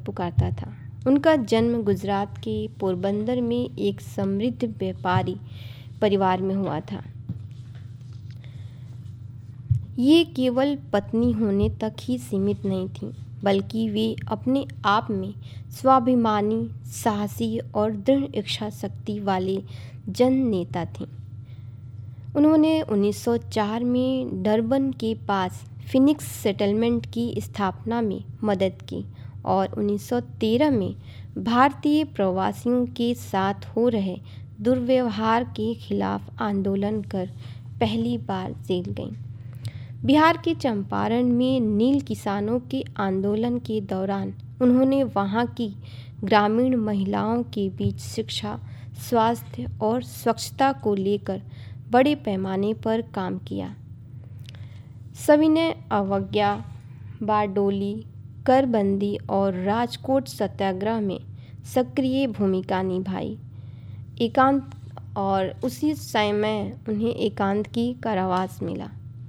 मदद पुकारता था। उनका जन्म गुजरात के पोरबंदर में एक समृद्ध व्यापारी परिवार में हुआ था। ये केवल पत्नी होने तक ही सीमित नहीं थी, बल्कि वे अपने आप में स्वाभिमानी, साहसी और दृढ़ इच्छा शक्ति वाले जन नेता थीं। उन्होंने 1904 में डरबन के पास फिनिक्स सेटलमेंट की स्थापना में मदद की और 1913 में भारतीय प्रवासियों के साथ हो रहे दुर्व्यवहार के खिलाफ आंदोलन कर पहली बार जेल गईं। बिहार के चंपारण में नील किसानों के आंदोलन के दौरान उन्होंने वहां की ग्रामीण महिलाओं के बीच शिक्षा, स्वास्थ्य और स्वच्छता को लेकर बड़े पैमाने पर काम किया। सविनय अवज्ञा, बारडोली, करबंदी और राजकोट सत्याग्रह में सक्रिय भूमिका निभाई। एकांत और उसी समय उन्हें एकांत की कारावास मिला।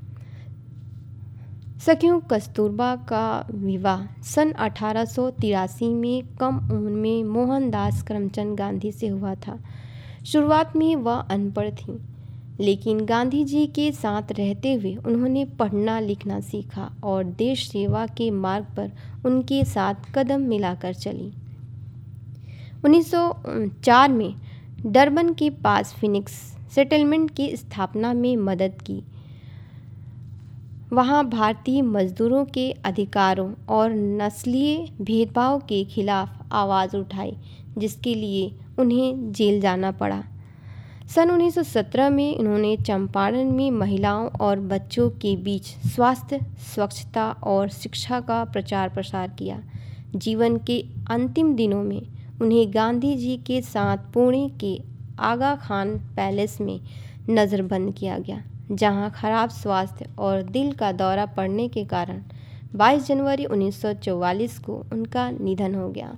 सखियों कस्तूरबा का विवाह सन 1883 में कम उम्र में मोहनदास करमचंद गांधी से हुआ था। शुरुआत में वह अनपढ़ थीं, लेकिन गांधी जी के साथ रहते हुए उन्होंने पढ़ना लिखना सीखा और देश सेवा के मार्ग पर उनके साथ कदम मिलाकर चली। 1904 में डरबन के पास फिनिक्स सेटलमेंट की स्थापना में मदद की। वहां भारतीय मजदूरों के अधिकारों और नस्लीय भेदभाव के खिलाफ आवाज़ उठाई, जिसके लिए उन्हें जेल जाना पड़ा। सन 1917 में उन्होंने चंपारण में महिलाओं और बच्चों के बीच स्वास्थ्य, स्वच्छता और शिक्षा का प्रचार प्रसार किया। जीवन के अंतिम दिनों में उन्हें गांधी जी के साथ पुणे के आगा खान पैलेस में नज़रबंद किया गया, जहां खराब स्वास्थ्य और दिल का दौरा पड़ने के कारण 22 जनवरी 1944 को उनका निधन हो गया।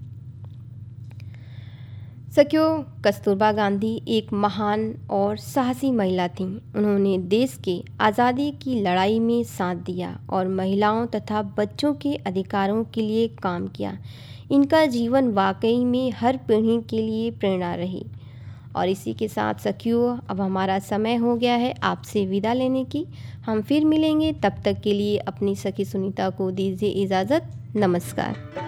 सखियों, कस्तूरबा गांधी एक महान और साहसी महिला थीं। उन्होंने देश के आज़ादी की लड़ाई में साथ दिया और महिलाओं तथा बच्चों के अधिकारों के लिए काम किया। इनका जीवन वाकई में हर पीढ़ी के लिए प्रेरणा रही। और इसी के साथ सखियों, अब हमारा समय हो गया है आपसे विदा लेने की। हम फिर मिलेंगे, तब तक के लिए अपनी सखी सुनीता को दीजिए इजाज़त। नमस्कार।